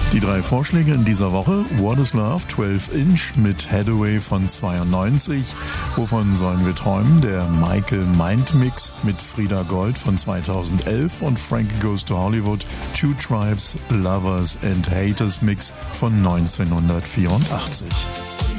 Die 3 Vorschläge in dieser Woche: What is Love 12 Inch mit Hathaway von 92, Wovon sollen wir träumen? Der Michael Mind Mix mit Frieda Gold von 2011 und Frankie Goes to Hollywood, Two Tribes, Lovers and Haters Mix von 1984.